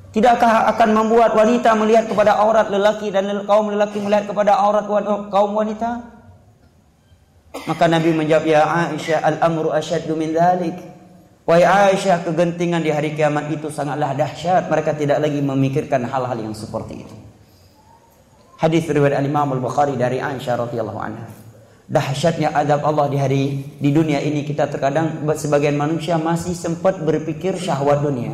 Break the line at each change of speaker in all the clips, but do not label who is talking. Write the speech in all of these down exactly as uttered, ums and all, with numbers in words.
Tidakkah akan membuat wanita melihat kepada aurat lelaki dan kaum lelaki melihat kepada aurat kaum wanita? Maka Nabi menjawab, ya Aisyah, al-amru asyaddu min dzalik. Wahai Aisyah, kegentingan di hari kiamat itu sangatlah dahsyat. Mereka tidak lagi memikirkan hal-hal yang seperti itu. Hadis riwayat Imam Al-Bukhari dari Aisyah radhiyallahu anha. Dahsyatnya azab Allah di hari di dunia ini, kita terkadang sebagian manusia masih sempat berpikir syahwat dunia.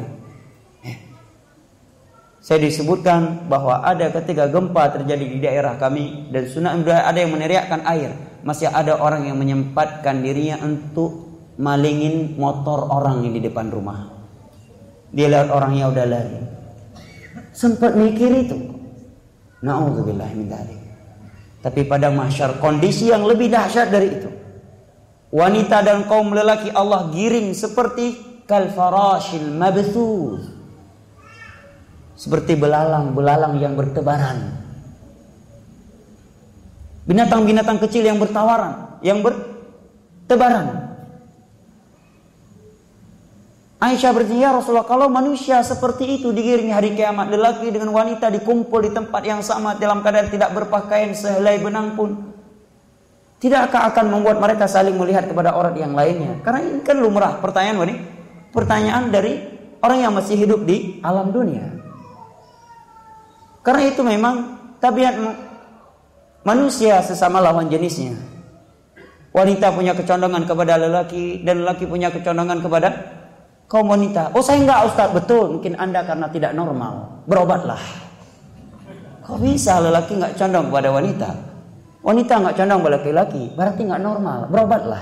Saya disebutkan bahwa ada ketika gempa terjadi di daerah kami dan tsunami, ada yang meneriakkan air, masih ada orang yang menyempatkan dirinya untuk malingin motor orang yang di depan rumah. Dia lihat orangnya udah lari, sempat mikir itu. Na'udzubillah min dzalik. Tapi pada mahsyar kondisi yang lebih dahsyat dari itu. Wanita dan kaum lelaki Allah giring seperti kal farashil mabthus, seperti belalang-belalang yang bertebaran. Binatang-binatang kecil yang bertawaran, yang bertebaran. Aisyah bertanya, ya Rasulullah, kalau manusia seperti itu digiring hari kiamat, lelaki dengan wanita dikumpul di tempat yang sama dalam keadaan tidak berpakaian sehelai benang pun, tidakkah akan membuat mereka saling melihat kepada orang yang lainnya? Karena ini kan lumrah pertanyaan ini, pertanyaan dari orang yang masih hidup di alam dunia. Karena itu memang tabiat manusia sesama lawan jenisnya. Wanita punya kecondongan kepada lelaki dan lelaki punya kecondongan kepada kaum wanita. Oh, saya enggak Ustaz. Betul, mungkin Anda karena tidak normal. Berobatlah. Kok bisa lelaki enggak condong kepada wanita? Wanita enggak condong pada laki-laki, berarti enggak normal. Berobatlah.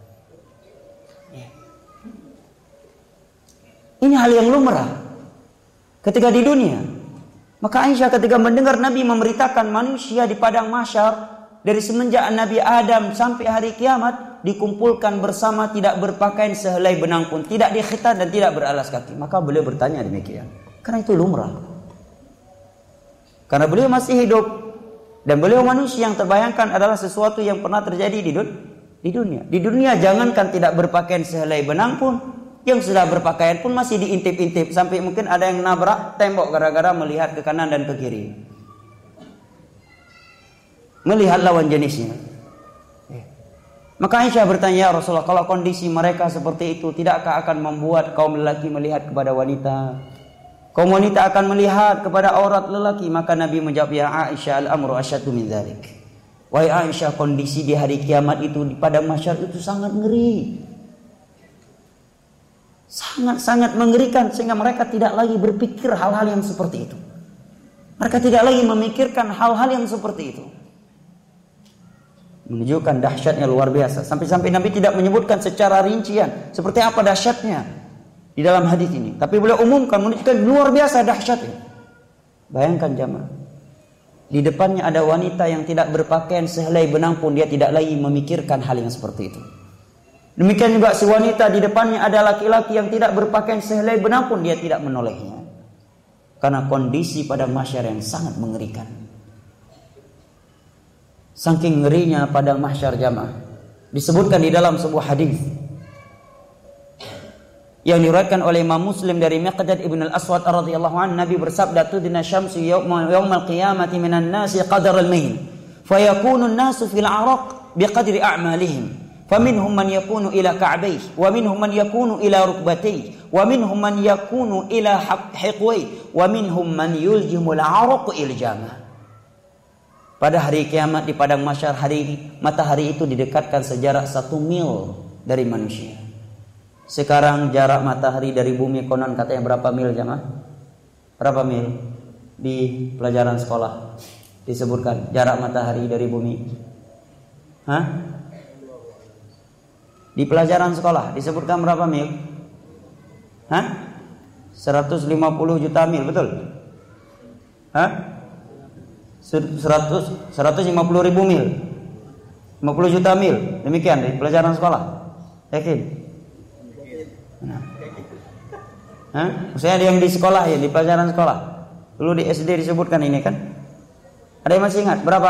Ini hal yang lumrah ketika di dunia. Maka Aisyah ketika mendengar Nabi memberitakan manusia di padang mahsyar dari semenjak Nabi Adam sampai hari kiamat dikumpulkan bersama, tidak berpakaian sehelai benang pun, tidak dikhitan dan tidak beralas kaki, maka beliau bertanya demikian. Karena itu lumrah. Karena beliau masih hidup dan beliau manusia, yang terbayangkan adalah sesuatu yang pernah terjadi di, dun- di dunia. Di dunia jangankan tidak berpakaian sehelai benang pun, yang sudah berpakaian pun masih diintip-intip sampai mungkin ada yang nabrak tembok gara-gara melihat ke kanan dan ke kiri, melihat lawan jenisnya. Maka Aisyah bertanya, ya Rasulullah, kalau kondisi mereka seperti itu, tidakkah akan membuat kaum lelaki melihat kepada wanita, kaum wanita akan melihat kepada aurat lelaki? Maka Nabi menjawab, ya Aisyah, al-amru asyaddu min dzalik. Wahai Aisyah, kondisi di hari kiamat itu, di padang mahsyar itu sangat ngeri, sangat-sangat mengerikan, sehingga mereka tidak lagi berpikir hal-hal yang seperti itu. Mereka tidak lagi memikirkan hal-hal yang seperti itu. Menunjukkan dahsyatnya luar biasa. Sampai-sampai Nabi tidak menyebutkan secara rincian seperti apa dahsyatnya di dalam hadis ini, tapi beliau umumkan, menunjukkan luar biasa dahsyatnya. Bayangkan jamaah, di depannya ada wanita yang tidak berpakaian sehelai benang pun, dia tidak lagi memikirkan hal yang seperti itu. Demikian juga si wanita, di depannya ada laki-laki yang tidak berpakaian sehelai benang pun, dia tidak menolehnya. Karena kondisi pada mahsyar yang sangat mengerikan. Saking ngerinya padang mahsyar jamaah, disebutkan di dalam sebuah hadis yang diriwayatkan oleh Imam Muslim dari Miqdad ibn al-Aswad radhiyallahu anhu, Nabi bersabda, tudina syamsu yawmal qiyamati minan nasi qadar al-mail, fayakunu an-nasu fil 'araq biqadri a'malihim, faminhum man yakunu ila ka'bayhi wa minhum man yakunu ila rukbatayhi wa minhum man yakunu ila hiqwayhi wa minhum man yuljimul 'araq iljama. Pada hari kiamat di padang mahsyar, hari matahari itu didekatkan sejarak satu mil dari manusia. Sekarang jarak matahari dari bumi konon katanya berapa mil jamaah? Berapa mil? Di pelajaran sekolah disebutkan jarak matahari dari bumi. Hah? Di pelajaran sekolah disebutkan berapa mil? Hah? seratus lima puluh juta mil, betul? Hah? seratus, seratus lima puluh ribu mil, lima puluh juta mil, demikian di pelajaran sekolah. Yakin? Nah. Hah? Maksudnya ada yang di sekolah ya, di pelajaran sekolah. Dulu di S D disebutkan ini kan. Ada yang masih ingat berapa?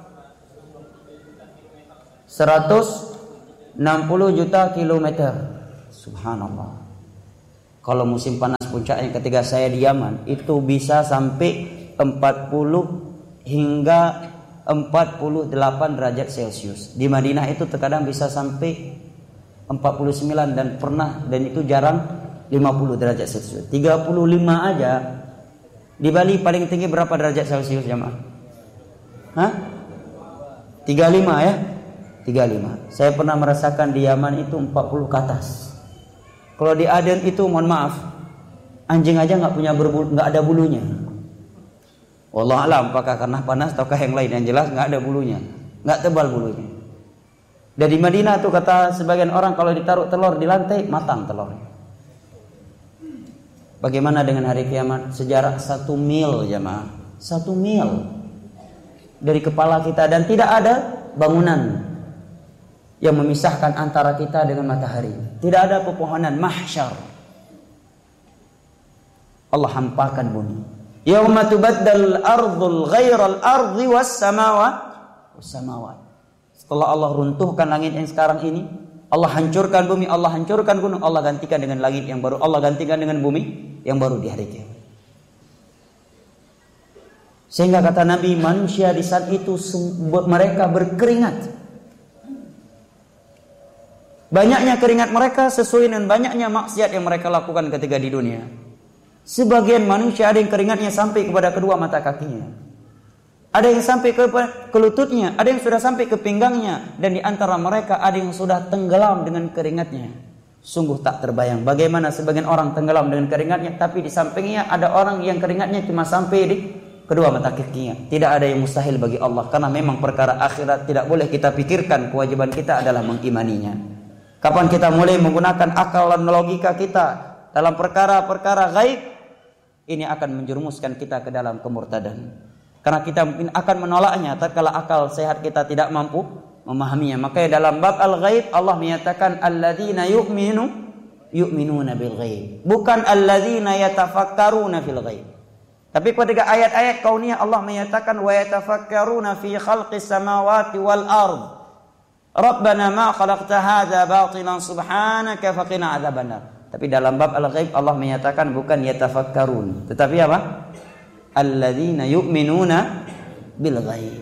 seratus enam puluh juta kilometer. Subhanallah. Kalau musim panas puncaknya ketika saya di Yaman itu bisa sampai empat puluh hingga empat puluh delapan derajat Celcius. Di Madinah itu terkadang bisa sampai empat puluh sembilan dan pernah dan itu jarang lima puluh derajat Celcius. tiga puluh lima aja. Di Bali paling tinggi berapa derajat Celcius jemaah? Hah? tiga puluh lima ya? tiga puluh lima. Saya pernah merasakan di Yaman itu empat puluh ke atas. Kalau di Aden itu mohon maaf, anjing aja nggak punya berbulu, nggak ada bulunya. Wallah alam, apakah karena panas ataukah yang lain? Yang jelas nggak ada bulunya, nggak tebal bulunya. Dan di Madinah tuh kata sebagian orang kalau ditaruh telur di lantai matang telurnya. Bagaimana dengan hari kiamat? Sejarah satu mil jemaah, satu mil dari kepala kita dan tidak ada bangunan yang memisahkan antara kita dengan matahari. Tidak ada pepohonan, mahsyar. Allah hampakan bumi. Yauma tubaddal ardul ghairal ardi was samawat was samawat. Setelah Allah runtuhkan langit yang sekarang ini, Allah hancurkan bumi, Allah hancurkan gunung, Allah gantikan dengan langit yang baru, Allah gantikan dengan bumi yang baru di hari kiamat. Sehingga kata Nabi, manusia di saat itu mereka berkeringat. Banyaknya keringat mereka sesuai dengan banyaknya maksiat yang mereka lakukan ketika di dunia. Sebagian manusia ada yang keringatnya sampai kepada kedua mata kakinya. Ada yang sampai ke, ke lututnya, ada yang sudah sampai ke pinggangnya, dan di antara mereka ada yang sudah tenggelam dengan keringatnya. Sungguh tak terbayang bagaimana sebagian orang tenggelam dengan keringatnya, tapi di sampingnya ada orang yang keringatnya cuma sampai di kedua mata kakinya. Tidak ada yang mustahil bagi Allah, karena memang perkara akhirat tidak boleh kita pikirkan. Kewajiban kita adalah mengimaninya. Kapan kita mulai menggunakan akal dan logika kita dalam perkara-perkara gaib, ini akan menjerumuskan kita ke dalam kemurtadan. Karena kita akan menolaknya tatkala akal sehat kita tidak mampu memahaminya. Makanya dalam bab al-ghaib Allah menyatakan alladzina yu'minu yu'minuna bil ghaib, bukan alladzina yatafakkaruna fil ghaib. Tapi pada ayat-ayat kauniyah Allah menyatakan wa yatafakkaruna fi khalqis samawati wal ard. Rabbana ma khalaqta hadza batilan subhanaka faqina adzabannar. Tapi dalam bab al-ghaib Allah menyatakan bukan yatafakkarun, tetapi apa? Alladzina yu'minuna bil ghaib.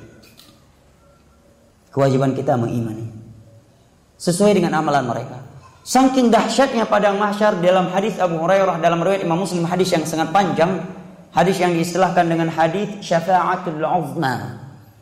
Kewajiban kita mengimani sesuai dengan amalan mereka. Saking dahsyatnya padang mahsyar, dalam hadis Abu Hurairah dalam riwayat Imam Muslim, hadis yang sangat panjang, hadis yang diistilahkan dengan hadis syafa'atul uzma.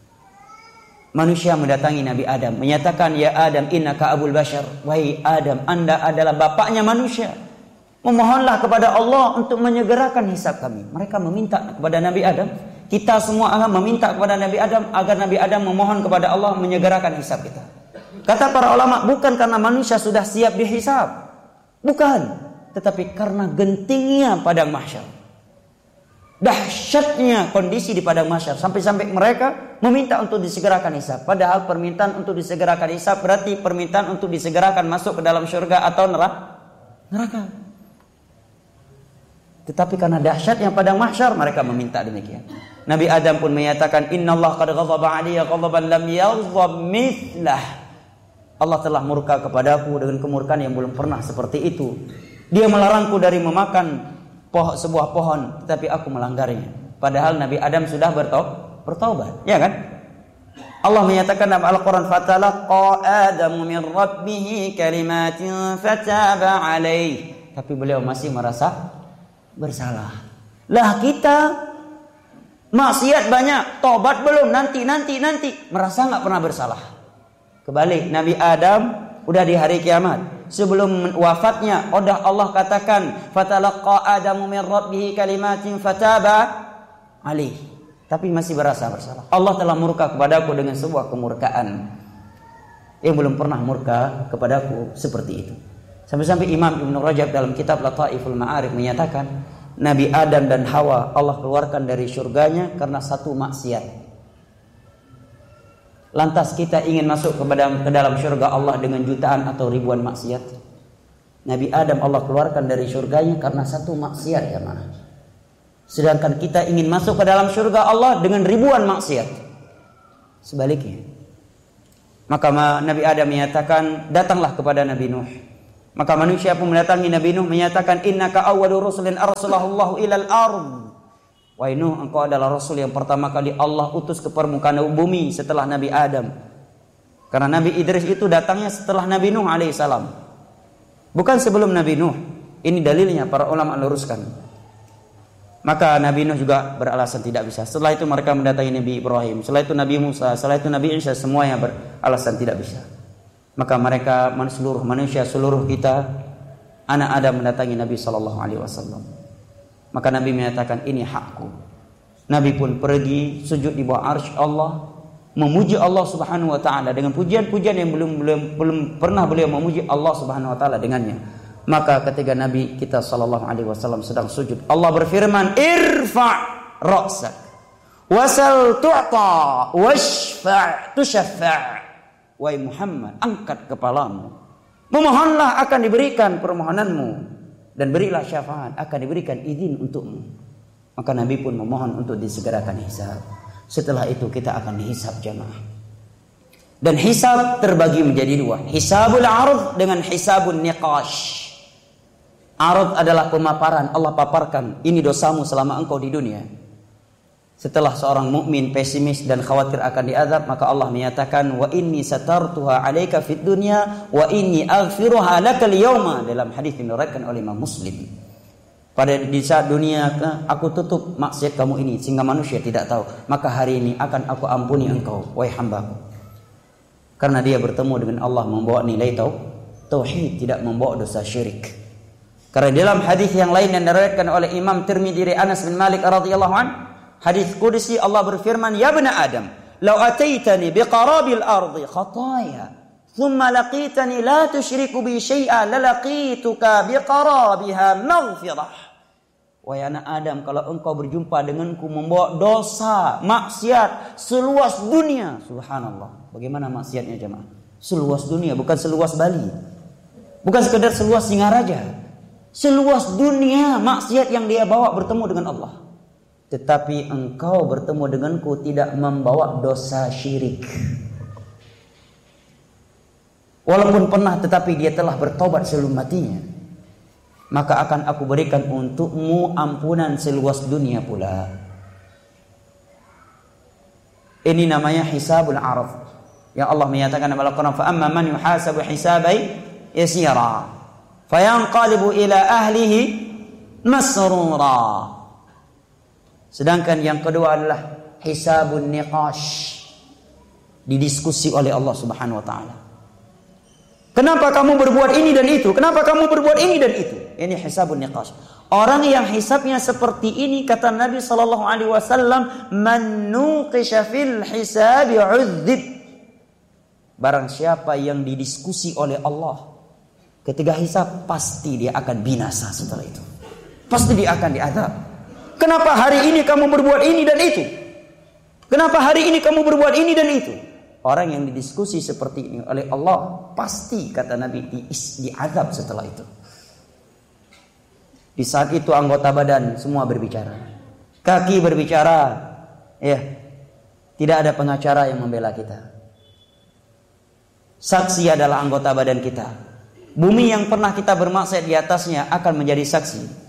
Manusia mendatangi Nabi Adam, menyatakan, ya Adam innaka abul bashar, wahai Adam, anda adalah bapaknya manusia, memohonlah kepada Allah untuk menyegerakan hisab kami. Mereka meminta kepada Nabi Adam, kita semua akan meminta kepada Nabi Adam agar Nabi Adam memohon kepada Allah menyegerakan hisab kita. Kata para ulama, bukan karena manusia sudah siap dihisab, bukan, tetapi karena gentingnya padang mahsyar, dahsyatnya kondisi di padang mahsyar, sampai-sampai mereka meminta untuk disegerakan hisab. Padahal permintaan untuk disegerakan hisab berarti permintaan untuk disegerakan masuk ke dalam surga atau neraka. Tetapi karena dahsyatnya padang mahsyar, mereka meminta demikian. Nabi Adam pun menyatakan, innallaha qad ghadaba 'alayya ghadaban lam yaghdab mithlah. Allah telah murka kepadaku dengan kemurkaan yang belum pernah seperti itu. Dia melarangku dari memakan pohon, sebuah pohon, tetapi aku melanggarnya. Padahal Nabi Adam sudah bertaubat, ya kan? Allah menyatakan dalam Al-Quran, fatalaqa Adamu min rabbih kalimatin fataba alaih. Tapi beliau masih merasa bersalah. Lah kita maksiat banyak, tobat belum, nanti nanti nanti, merasa nggak pernah bersalah. Kebalik, Nabi Adam udah di hari kiamat, sebelum wafatnya, udah Allah katakan fatalaqa Adamu min rabbih kalimatin fataba alaih, tapi masih berasa bersalah. Allah telah murka kepadaku dengan sebuah kemurkaan yang belum pernah murka kepadaku seperti itu. Sampai-sampai Imam Ibn Rajab dalam kitab Lataiful Ma'arif menyatakan, Nabi Adam dan Hawa Allah keluarkan dari surganya karena satu maksiat. Lantas kita ingin masuk ke dalam, ke dalam surga Allah dengan jutaan atau ribuan maksiat. Nabi Adam Allah keluarkan dari surganya karena satu maksiat, ya mana? Sedangkan kita ingin masuk ke dalam surga Allah dengan ribuan maksiat. Sebaliknya. Maka Nabi Adam menyatakan, datanglah kepada Nabi Nuh. Maka manusia pun mendatangi Nabi Nuh menyatakan, innaka awwalu rusulin arsalallahu ilal ard. Wahai Nuh, engkau adalah rasul yang pertama kali Allah utus ke permukaan bumi setelah Nabi Adam. Karena Nabi Idris itu datangnya setelah Nabi Nuh alaihissalam, bukan sebelum Nabi Nuh. Ini dalilnya, para ulama luruskan. Maka Nabi Nuh juga beralasan tidak bisa. Setelah itu mereka mendatangi Nabi Ibrahim, setelah itu Nabi Musa, setelah itu Nabi Isa, semuanya beralasan tidak bisa. Maka mereka, seluruh manusia, seluruh kita, anak Adam mendatangi Nabi Sallallahu Alaihi Wasallam. Maka Nabi menyatakan, ini hakku. Nabi pun pergi sujud di bawah arsy Allah, memuji Allah Subhanahu Wa Taala dengan pujian-pujian yang belum belum belum pernah beliau memuji Allah Subhanahu Wa Taala dengannya. Maka ketika Nabi kita Sallallahu Alaihi Wasallam sedang sujud, Allah berfirman, irfa' ra'sak, wasal tu'ta, washfa' tushaffa'. Wahai Muhammad, angkat kepalamu, memohonlah akan diberikan permohonanmu, dan berilah syafaat akan diberikan izin untukmu. Maka Nabi pun memohon untuk disegerakan hisab. Setelah itu kita akan dihisab jamaah. Dan hisab terbagi menjadi dua, hisabul arud dengan hisabun niqash. Arud adalah pemaparan, Allah paparkan, ini dosamu selama engkau di dunia. Setelah seorang mukmin pesimis dan khawatir akan diazab, maka Allah menyatakan, wa inni satartuha 'alaika fid dunya wa inni aghfiruha lakal yauma, dalam hadis yang diriwayatkan oleh Imam Muslim. Pada di saat dunia aku tutup maksiat kamu ini sehingga manusia tidak tahu, maka hari ini akan aku ampuni engkau wahai hambaku. Karena dia bertemu dengan Allah membawa nilai tauhid, tidak membawa dosa syirik. Karena dalam hadis yang lain yang diriwayatkan oleh Imam Tirmidzi dari Anas bin Malik radhiyallahu anhu, hadis qudsi, Allah berfirman, ya bani Adam, law ataitani biqarabil ardi khataya, thumma laqitani la tusyriku bi syai'a, lalaqituka biqarabiha maghfirah. Wahai anak Adam, kalau engkau berjumpa denganku membawa dosa, maksiat seluas dunia, subhanallah. Bagaimana maksiatnya jemaah? Seluas dunia, bukan seluas Bali, bukan sekedar seluas Singaraja, seluas dunia maksiat yang dia bawa bertemu dengan Allah. Tetapi engkau bertemu denganku tidak membawa dosa syirik. Walaupun pernah, tetapi dia telah bertobat sebelum matinya, maka akan aku berikan untukmu ampunan seluas dunia pula. Ini namanya hisabul araf, yang Allah menyatakan dalam Al-Quran, fa amma man yuhasabu hisabai yasira fayanqalibu ila ahlihi masrura. Sedangkan yang kedua adalah hisabun niqash, didiskusi oleh Allah Subhanahu wa taala. Kenapa kamu berbuat ini dan itu? Kenapa kamu berbuat ini dan itu? Ini hisabun niqash. Orang yang hisabnya seperti ini, kata Nabi sallallahu alaihi wasallam, man nuqisha fil hisabi udzib. Barang siapa yang didiskusi oleh Allah ketika hisab, pasti dia akan binasa setelah itu. Pasti dia akan diazab. Kenapa hari ini kamu berbuat ini dan itu? Kenapa hari ini kamu berbuat ini dan itu? Orang yang didiskusi seperti ini oleh Allah, pasti kata Nabi di, diazab setelah itu. Di saat itu anggota badan semua berbicara, kaki berbicara, ya, tidak ada pengacara yang membela kita. Saksi adalah anggota badan kita. Bumi yang pernah kita bermaksiat di atasnya akan menjadi saksi.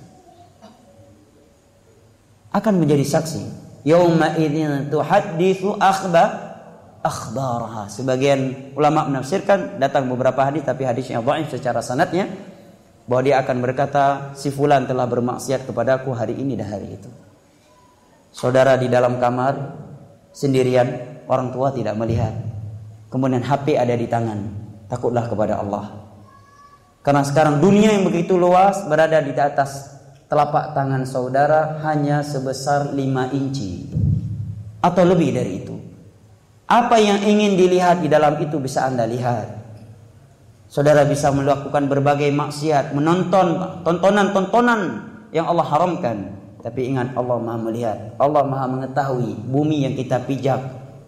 Akan menjadi saksi. Yauma idzin tuhadditsu akhba akhbaraha. Sebagian ulama menafsirkan, datang beberapa hadis tapi hadisnya dhaif secara sanadnya, bahwa dia akan berkata, si fulan telah bermaksiat kepadaku hari ini dan hari itu. Saudara di dalam kamar sendirian, orang tua tidak melihat, kemudian H P ada di tangan, takutlah kepada Allah. Karena sekarang dunia yang begitu luas berada di atas telapak tangan saudara hanya sebesar lima inci atau lebih dari itu. Apa yang ingin dilihat di dalam itu bisa Anda lihat. Saudara bisa melakukan berbagai maksiat, menonton tontonan-tontonan yang Allah haramkan. Tapi ingat, Allah Maha melihat, Allah Maha mengetahui. Bumi yang kita pijak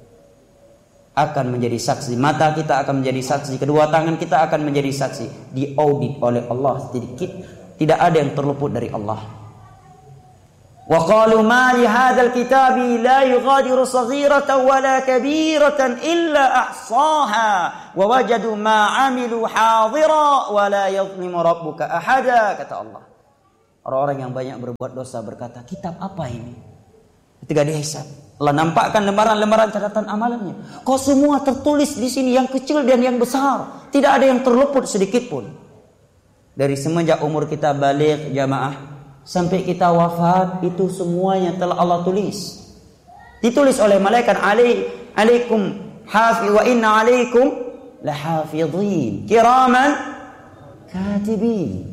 akan menjadi saksi, mata kita akan menjadi saksi, kedua tangan kita akan menjadi saksi. Diaudit oleh Allah sedikit. Tidak ada yang terluput dari Allah. Wa qalu ma li hadzal kitabi la yughadiru saghiratan wala kabiratan illa ahsaha wa wajadu ma 'amilu hadira wa la yadhlimu rabbuka ahada, kata Allah. Orang-orang yang banyak berbuat dosa berkata, kitab apa ini? Ketika dihisab, Allah nampakkan lembaran-lembaran catatan amalannya. Kok semua tertulis di sini, yang kecil dan yang besar, tidak ada yang terluput sedikit pun. Dari semenjak umur kita baligh jamaah sampai kita wafat, itu semuanya telah Allah tulis. Ditulis oleh malaikat, alaikum hafiz wa inna alaikum lahafidhin kiraman katibin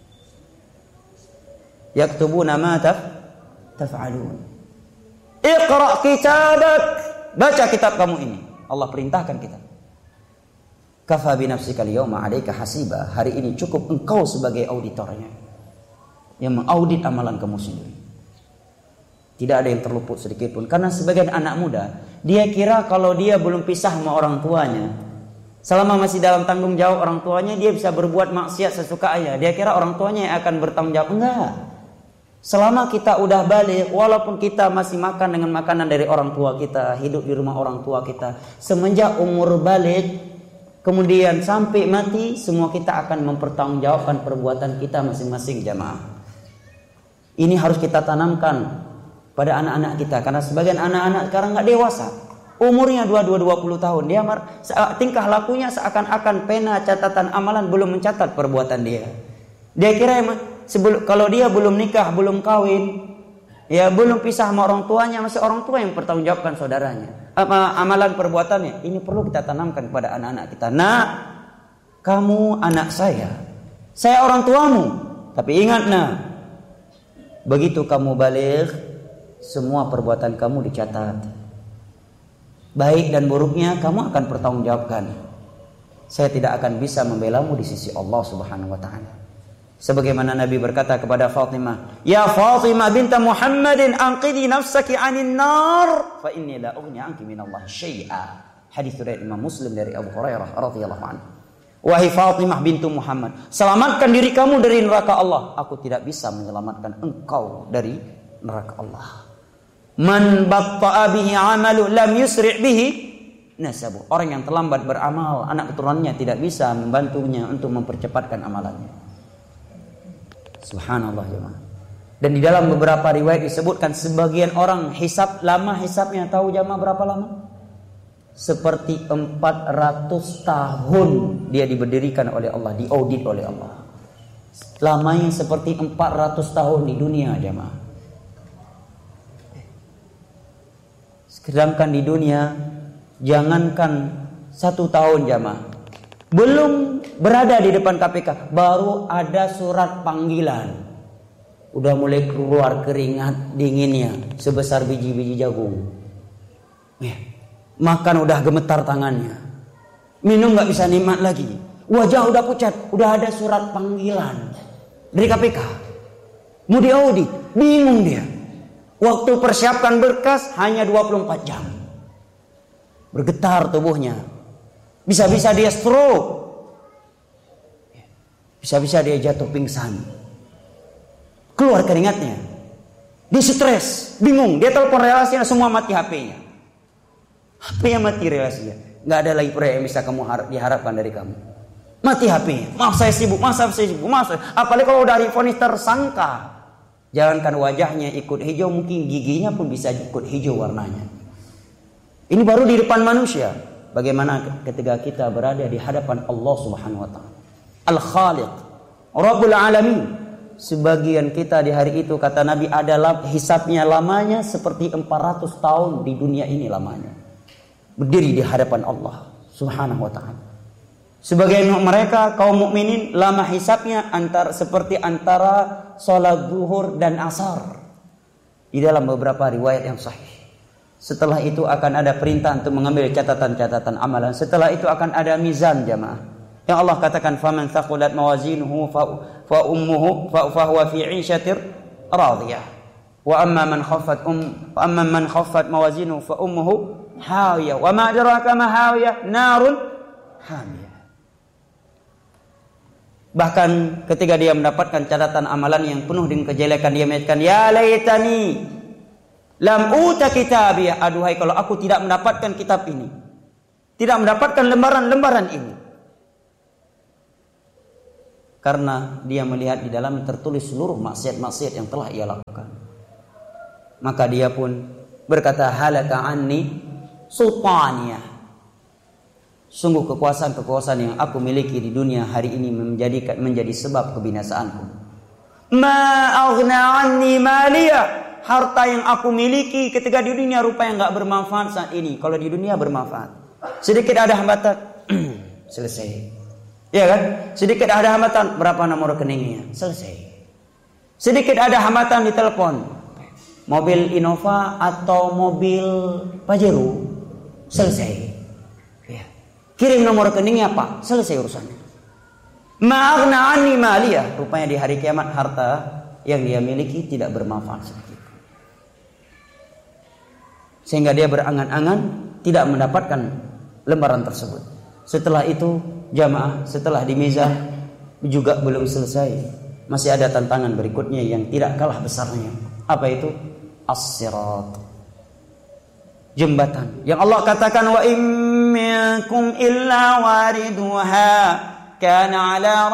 yaktubuna ma taf taf'alun. Iqra kitabak, baca kitab kamu ini. Allah perintahkan kita. Kafa bi nafsika al-yawma 'alaika hasiba. Hari ini cukup engkau sebagai auditornya yang mengaudit amalan kamu sendiri. Tidak ada yang terluput sedikit pun. Karena sebagian anak muda, dia kira kalau dia belum pisah sama orang tuanya, selama masih dalam tanggung jawab orang tuanya, dia bisa berbuat maksiat sesuka ayah. Dia kira orang tuanya yang akan bertanggung jawab. Enggak. Selama kita udah balik, walaupun kita masih makan dengan makanan dari orang tua kita, hidup di rumah orang tua kita, semenjak umur balik, kemudian sampai mati, semua kita akan mempertanggungjawabkan perbuatan kita masing-masing jamaah. Ini harus kita tanamkan pada anak-anak kita. Karena sebagian anak-anak sekarang nggak dewasa, umurnya dua puluh dua puluh tahun, dia tingkah lakunya seakan-akan pena catatan amalan belum mencatat perbuatan dia. Dia kira sebelum, kalau dia belum nikah, belum kawin, ya belum pisah sama orang tuanya, masih orang tua yang bertanggungjawabkan saudaranya apa amalan perbuatannya. Ini perlu kita tanamkan kepada anak-anak kita. Nah, kamu anak saya, saya orang tuamu, tapi ingat nah, begitu kamu balik, semua perbuatan kamu dicatat. Baik dan buruknya kamu akan pertanggungjawabkan. Saya tidak akan bisa membelamu di sisi Allah Subhanahu wa taala. Sebagaimana Nabi berkata kepada Fatimah, "Ya Fatimah binta Muhammadin, anqidhi nafsaki 'anil nar, fa inni la ughni 'anki minallahi syai'a." Hadis riwayat Imam Muslim dari Abu Hurairah radhiyallahu anhu. Wahai Fatimah bintu Muhammad, selamatkan diri kamu dari neraka Allah. Aku tidak bisa menyelamatkan engkau dari neraka Allah. Man batta'a bihi 'amalu lam yusri' bihi nasabu. Orang yang terlambat beramal, anak keturunannya tidak bisa membantunya untuk mempercepatkan amalannya. Subhanallah jemaah. Dan di dalam beberapa riwayat disebutkan sebagian orang hisab lama, hisabnya tahu jemaah berapa lama? Seperti empat ratus tahun dia diberdirikan oleh Allah, diaudit oleh Allah. Lamanya seperti empat ratus tahun di dunia jemaah. Sedangkan di dunia jangankan satu tahun jemaah, belum berada di depan K P K, baru ada surat panggilan, udah mulai keluar keringat dinginnya sebesar biji-biji jagung. Ya. Makan udah gemetar tangannya, minum nggak bisa nikmat lagi, wajah udah pucat, udah ada surat panggilan dari K P K, mau diaudit, bingung dia. Waktu persiapkan berkas hanya dua puluh empat jam, bergetar tubuhnya, bisa-bisa dia stroke, bisa-bisa dia jatuh pingsan, keluar keringatnya, dia stres, bingung, dia telepon relasinya, semua mati H P-nya. H P-nya mati relasinya, nggak ada lagi proyek yang bisa kamu harap, diharapkan dari kamu. Mati H P-nya, maaf saya sibuk, maaf saya sibuk, maaf saya. Apalagi kalau dari vonis tersangka, jangankan wajahnya ikut hijau, mungkin giginya pun bisa ikut hijau warnanya. Ini baru di depan manusia. Bagaimana ketika kita berada di hadapan Allah Subhanahu wa taala, Al-Khaliq, Rabbul Alamin. Sebagian kita di hari itu, kata Nabi, adalah hisabnya lamanya seperti empat ratus tahun di dunia ini lamanya. Berdiri di hadapan Allah Subhanahu wa taala. Sebagian mereka kaum mukminin lama hisabnya antara seperti antara salat zuhur dan asar. Di dalam beberapa riwayat yang sahih. Setelah itu akan ada perintah untuk mengambil catatan-catatan amalan. Setelah itu akan ada mizan jamaah. Yang Allah katakan, faman thaqulat mawazinuhu fa, fa ummuhu fa, fa huwa fi 'ishatir radiyah. Wa amma man khaffat um wa amma man khaffat mawazinuhu fa ummuhu hawiyah. Wa ma adraka ma hawiyah? Narun hamiyah. Bahkan ketika dia mendapatkan catatan amalan yang penuh dengan kejelekan, dia mengatakan, ya laitani lam uta kitabiyah, aduhai kalau aku tidak mendapatkan kitab ini, tidak mendapatkan lembaran-lembaran ini. Karena dia melihat di dalam tertulis seluruh maksiat-maksiat yang telah ia lakukan. Maka dia pun berkata, halaka anni sultaniyah. Sungguh kekuasaan-kekuasaan yang aku miliki di dunia hari ini menjadi menjadi sebab kebinasaanku. Ma aghna anni maliyah. Harta yang aku miliki ketika di dunia rupanya enggak bermanfaat saat ini. Kalau di dunia bermanfaat. Sedikit ada hambatan, selesai. Ya kan? Sedikit ada hambatan, berapa nomor rekeningnya? Selesai. Sedikit ada hambatan di telepon, mobil Innova atau mobil Pajero, selesai. Ya. Kirim nomor rekeningnya Pak, selesai urusannya. Ma'aghna anni maliyah. Rupanya di hari kiamat harta yang dia miliki tidak bermanfaat sedikit. Sehingga dia berangan-angan tidak mendapatkan lembaran tersebut. Setelah itu jamaah, setelah di mizan juga belum selesai. Masih ada tantangan berikutnya yang tidak kalah besarnya. Apa itu? As-sirat. Jembatan. Yang Allah katakan, wa in minkum illa wariduha kana ala